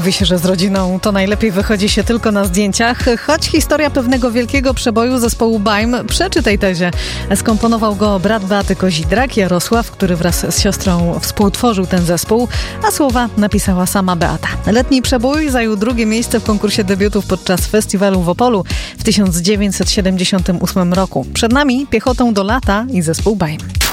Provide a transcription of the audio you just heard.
Mówi się, że z rodziną to najlepiej wychodzi się tylko na zdjęciach, choć historia pewnego wielkiego przeboju zespołu Baim przeczy tej tezie. Skomponował go brat Beaty Kozidrak, Jarosław, który wraz z siostrą współtworzył ten zespół, a słowa napisała sama Beata. Letni przebój zajął drugie miejsce w konkursie debiutów podczas festiwalu w Opolu w 1978 roku. Przed nami Piechotą do lata i zespół Baim.